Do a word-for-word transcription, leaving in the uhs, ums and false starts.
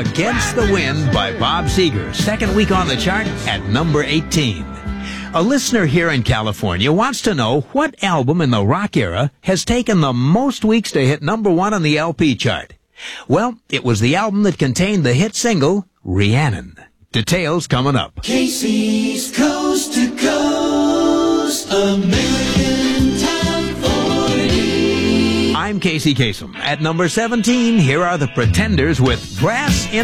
Against the Wind by Bob Seger, second week on the chart at number eighteen. A listener here in California wants to know what album in the rock era has taken the most weeks to hit number one on the L P chart. Well, it was the album that contained the hit single, Rhiannon. Details coming up. Casey's Coast to Coast American Top forty. I'm Casey Kasem. At number seventeen, here are the Pretenders with Grass in